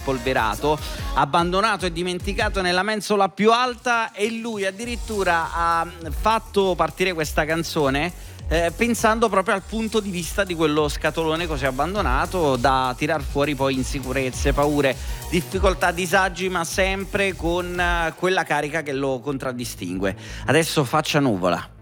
impolverato, abbandonato e dimenticato nella mensola più alta, e lui addirittura ha fatto partire questa canzone pensando proprio al punto di vista di quello scatolone così abbandonato, da tirar fuori poi insicurezze, paure, difficoltà, disagi, ma sempre con quella carica che lo contraddistingue. Adesso Faccia nuvola.